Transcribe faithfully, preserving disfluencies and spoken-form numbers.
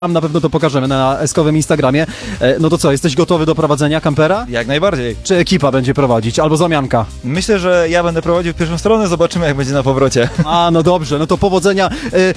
Na pewno to pokażemy na eskowym Instagramie. E, No to co, jesteś gotowy do prowadzenia kampera? Jak najbardziej. Czy ekipa będzie prowadzić? Albo zamianka? Myślę, że ja będę prowadził w pierwszą stronę, zobaczymy jak będzie na powrocie. A, no dobrze, no to powodzenia. E,